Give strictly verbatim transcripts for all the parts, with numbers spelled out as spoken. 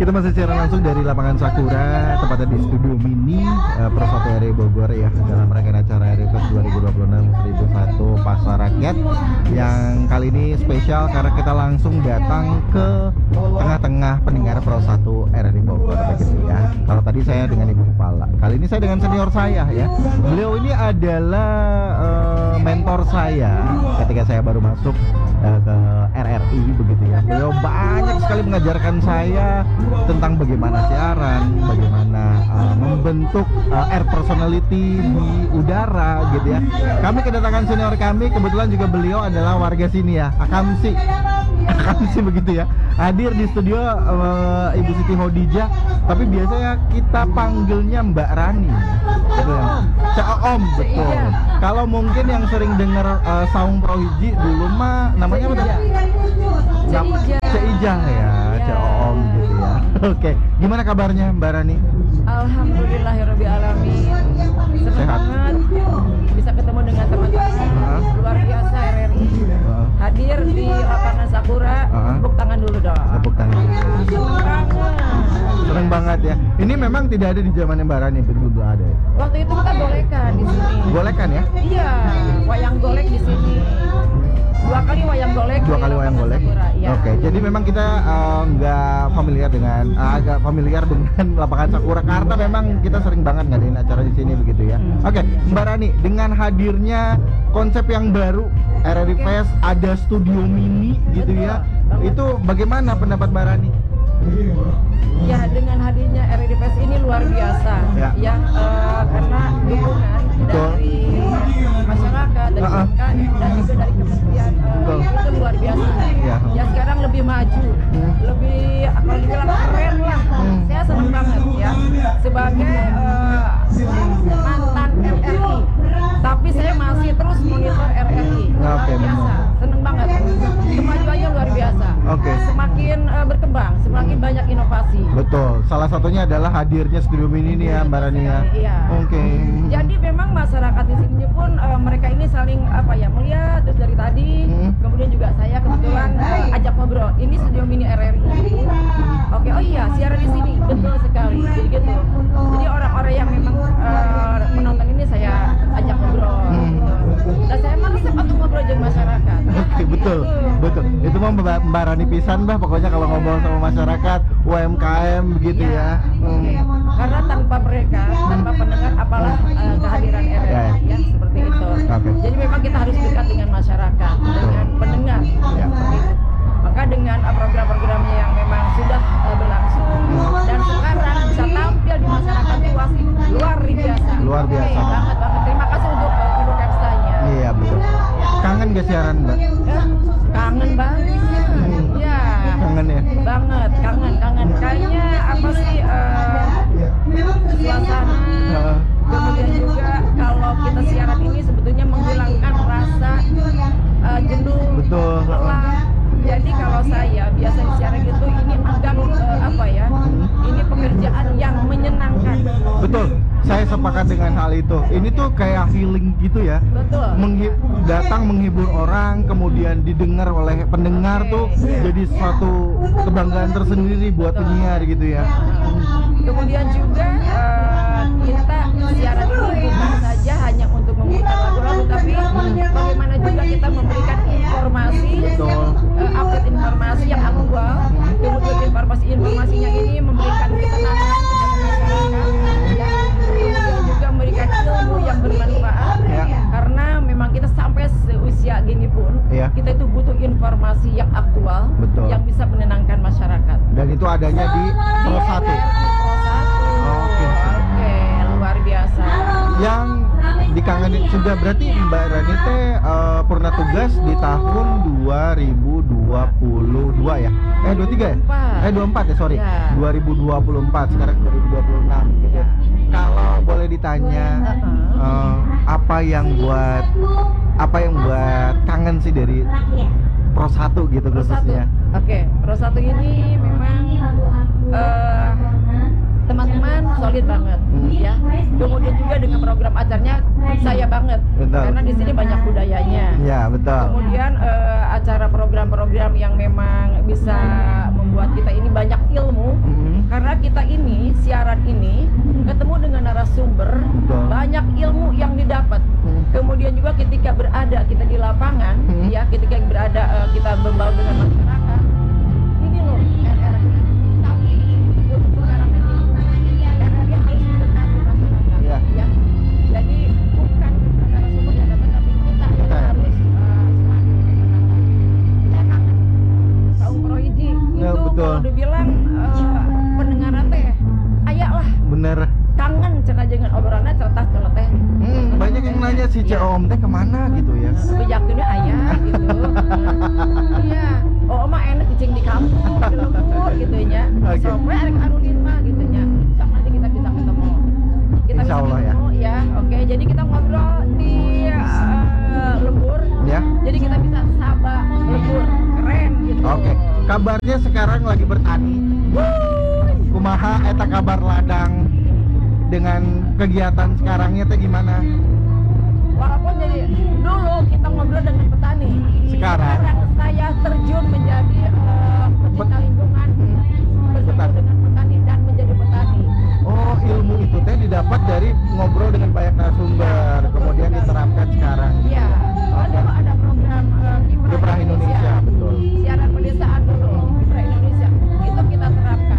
Kita masih siaran langsung dari lapangan Sakura, tepatnya di studio mini uh, Pro satu R I Bogor ya, dalam rangkaian acara R I Fest dua ribu dua puluh enam seribu satu Pasar Rakyat yang kali ini spesial karena kita langsung datang ke tengah-tengah pendengar Pro satu R I Bogor begitu ya. Kalau tadi saya dengan Ibu Kepala, kali ini saya dengan senior saya ya. Beliau ini adalah uh, mentor saya ketika saya baru masuk uh, ke R R I begitu ya. Beliau banyak sekali mengajarkan saya tentang bagaimana siaran, bagaimana uh, membentuk uh, air personality di udara gitu ya. Kami kedatangan senior kami, kebetulan juga beliau adalah warga sini ya, Akamsi. Akamsi begitu ya. Hadir di studio uh, Ibu Siti Hodijah, tapi biasanya kita panggilnya Mbak Rani. Gitu ya. Cak Om, betul. Kalau mungkin yang sering dengar uh, Saung Prohiji dulu mah namanya apa? Ceijah ya, Cak Om gitu ya. Oke, gimana kabarnya Mbak Rani? Alhamdulillahirobbilalamin. Senang Sehat. banget bisa ketemu dengan teman-teman Uh-huh. luar biasa R R I. Uh, Hadir di lapangan Sakura. Uh-huh. Tepuk tangan dulu dong. tepuk tangan. Senang banget. Seneng banget ya. Ini memang tidak ada di zamannya Mbak Rani, betul-betul ada ya. Waktu itu kita golekan di sini. Golekan ya? Iya, wayang golek di sini. Dua kali wayang golek. Dua di kali wayang lapangan golek. Sakura, iya. Oke, jadi memang kita uh, nggak familiar dengan uh, agak familiar dengan lapangan Sakura karena memang kita sering banget ngadain acara di sini begitu ya. Hmm. Oke, Mbak Rani, dengan hadirnya konsep yang baru R R I Fest, ada studio mini gitu ya. Itu bagaimana pendapat Mbak Rani? Ya, dengan hadirnya R R I Fest ini luar biasa Ya. ya, eh, karena dukungan Betul. dari masyarakat, dari Uh-uh. U M K M dan juga dari kementerian, eh, Betul. itu luar biasa. Ya. Ya sekarang lebih maju, Hmm. lebih kalau dibilang keren lah. Hmm. Saya senang banget ya sebagai eh, mantan R R I, tapi saya masih terus monitor R R I. Luar Oke, biasa, benar. senang banget. Kemajuannya luar biasa. Oke. Semakin eh, berkembang, semakin banyak inovasi. Betul. Salah satunya adalah hadirnya studio mini ini ya Mbak Rani ya. Iya. Oke. Jadi memang masyarakat di sini pun eh, mereka ini saling apa ya melihat terus dari tadi, Hmm. kemudian juga saya kebetulan eh, ajak ngobrol. Ini studio mini R R I. Oke, oh iya siaran di sini betul sekali. Jadi gitu. Jadi orang-orang yang memang eh, menonton ini saya ajak ngobrol. Hmm. Gitu. Dan saya emang resep untuk ngobrol dengan masyarakat. Oke, betul, betul. Itu mah Mbak, Mbak Rani pisan bah, pokoknya kalau ngomong sama masyarakat, U M K M begitu Iya, ya. Hmm. oke. Karena tanpa mereka, tanpa pendengar, apalah eh, kehadiran R R I Ya, ya. ya, seperti itu. Oke. Jadi memang kita harus dekat dengan masyarakat, dengan pendengar, Ya. seperti itu. Maka dengan eh, program-programnya yang memang sudah eh, berlangsung dan sekarang bisa tampil di masyarakat luas, luar biasa. Luar Oke, biasa. banget banget. Terima kasih untuk eh, Ibu Kapstanya. Iya betul. Kangen gak siaran Mbak? Eh, kangen banget. Hmm. Ya. Kangen ya. Banget, kangen, kangen. Kayaknya apa sih eh, suasana, Heeh. kemudian juga kalau kita siaran ini sebetulnya menghilangkan rasa eh, jenuh, Betul. lelah. Jadi kalau saya biasanya siaran itu ini anggap eh, apa ya? Ini pekerjaan yang menyenangkan. Betul. Saya sepakat dengan hal itu. Ini tuh kayak healing gitu ya. Betul. Menghi- datang menghibur orang, kemudian didengar oleh pendengar Oke, tuh iya. jadi suatu kebanggaan tersendiri buat Betul. penyiar gitu ya. Kemudian juga eh, kita siaran ini bukan saja hanya untuk memutar lagu-lagu, tapi bagaimana juga kita memberikan informasi, Betul. eh, update informasi yang aktual, kemudian informasi-informasinya ini memberikan ketenangan kepada masyarakat, ya. Kemudian juga memberikan ilmu yang bermanfaat, Ya. karena memang kita sampai seusia gini pun, Ya. kita itu butuh informasi yang aktual, Betul. yang bisa menenangkan masyarakat. Dan itu adanya di Pro satu. Pro satu. Oke. Oke, luar biasa. Yang dikangenin sudah berarti Mbak Rani teh eh, pernah tugas di tahun dua ribu dua puluh dua ya? Eh dua puluh tiga ya? Eh dua puluh empat ya, sorry. Ya. dua ribu dua puluh empat, sekarang dua ribu dua puluh enam gitu. Ya. Kalau boleh ditanya Uh-uh. eh, apa yang buat apa yang buat kangen sih dari Pro satu gitu Pro satu. khususnya? Oke, Pro satu ini memang eh, teman-teman solid banget, Hmm. ya. Kemudian juga dengan program acaranya saya banget, Betul. karena di sini banyak budayanya. Ya betul. Kemudian eh, acara program-program yang memang bisa membuat kita ini banyak ilmu. Mhm. Karena kita ini siaran ini ketemu dengan narasumber, Betul. banyak ilmu yang didapat. Mhm. Kemudian juga ketika berada kita di lapangan, Mhm. ya ketika berada eh, kita membaur dengan masyarakat. Ini loh R R I. Tapi untuk sekarang ini R R I harus mendekati masyarakat. Iya. Ya. Jadi bukan narasumber yang datang, tapi kita yang Kita. harus eh, selalu masyarakat. Saya kangen Saung Proiji Ya, itu betul. kalau dibilang eh, pendengaran teh ayak lah Bener. kangen cenah dengan obrolannya cerdas celoteh Hmm, banyak yang nanya si Cek Om teh kemana gitu ya. bejaknya ayah gitu. Iya, oh mah enak cicing di kampung di lembur gitu nya. Oke. Somre arek arulin mah gitu nya. Sok nanti kita bisa ketemu. Kita Insya bisa Allah ya. ketemu ya. Oke, jadi kita ngobrol di eh, lembur. Ya. Jadi kita bisa sabah lembur. Keren gitu. Oke, kabarnya sekarang lagi bertani. Kumaha eta kabar ladang dengan kegiatan sekarangnya teh gimana? Walaupun jadi dulu kita ngobrol dengan petani. Sekarang? saya terjun menjadi eh, pecinta lingkungan, bersama Petani. dengan petani dan menjadi petani. Oh, ilmu itu teh didapat dari ngobrol dengan banyak narasumber, kemudian diterapkan sekarang. Iya. Oke. Dulu ada program eh, Kiprah Indonesia, betul. Siaran pedesaan dulu, Kiprah Indonesia. Itu kita terapkan.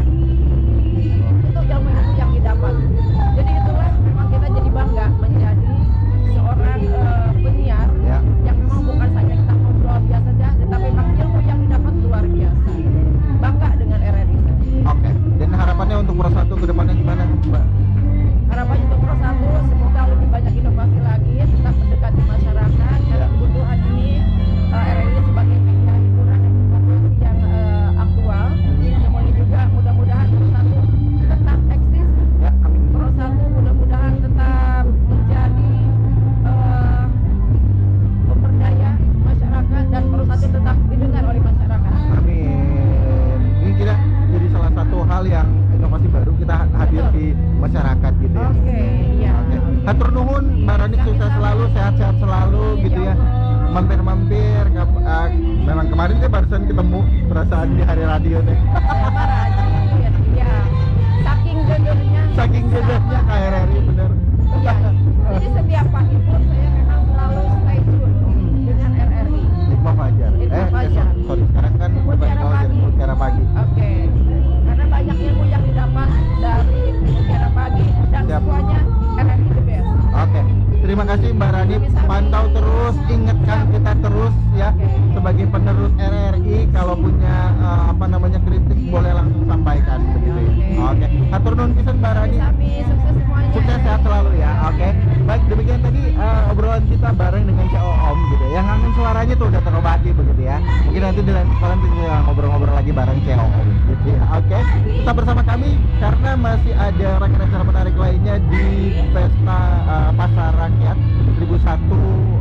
Itu ilmu-ilmu yang didapat. Jadi itulah memang kita jadi bangga menjadi seorang eh, penyiar Ya. yang memang bukan saja kita ngobrol biasa saja, tetapi memang ilmu yang didapat luar biasa. Bangga dengan R R I. Oke. Dan harapannya untuk Pro satu ke depannya gimana, Mbak? Harapan untuk Pro satu semoga lebih banyak inovasi lagi, tetap mendekati masyarakat karena Ya. kebutuhan ini eh, R R I sebagai media hiburan dan informasi yang eh, aktual. Kemudian juga mudah-mudahan Pro satu tetap eksis. Ya, amin. Pro satu mudah-mudahan tetap menjadi eh, pemberdaya masyarakat dan Pro satu tetap didengar oleh masyarakat. Amin. Ini kita jadi salah satu hal yang inovasi baru kita hadir Betul. di masyarakat gitu ya. Oke, iya. Oke. Hatur nuhun, Mbak Rani sukses selalu, sehat-sehat selalu gitu ya. Mampir-mampir, ke- eh, memang kemarin saya barusan ketemu perasaan di hari radio deh. Saya mah rajin, iya. Saking gedenya. Saking gedenya K R R I bener. Iya. Jadi setiap pagi pun saya memang selalu stay tune dengan R R I. Hikmah Fajar. Hikmah Eh, eh, Fajar. sorry, sorry, sekarang kan bukan Mutiara Fajar, Pagi. Mutiara Pagi. Oke. Karena banyak ilmu yang didapat dari Mutiara Pagi dan Siap. semuanya R R I the best. Oke, terima kasih Mbak Rani. Pantau terus, ingatkan kita terus ya Oke. sebagai penerus R R I. Kalau punya eh, apa namanya kritik boleh langsung sampaikan begitu ya. Oke, hatur nuhun pisan Mbak Rani. Sami sukses semuanya. Sukses sehat selalu ya. Oke. Baik, demikian tadi eh, obrolan kita bareng dengan C O Om gitu ya. Yang kangen suaranya tuh udah terobati begitu ya. Mungkin nanti di lain kesempatan kita ngobrol-ngobrol lagi bareng C O Om gitu ya. Oke. Tetap bersama kami karena masih ada rangkaian acara menarik lainnya di Pesta eh, Pasar Rakyat seribu satu